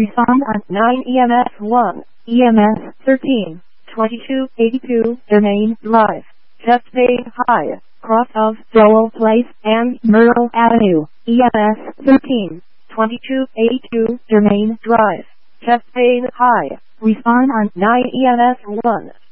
Respond on 9 EMS 1, EMS 13, 2282 Germain Drive, Chesapeake High, cross of Joel Place and Myrtle Avenue, EMS 13, 2282 Germain Drive, Chesapeake High. Respond on 9 EMS 1.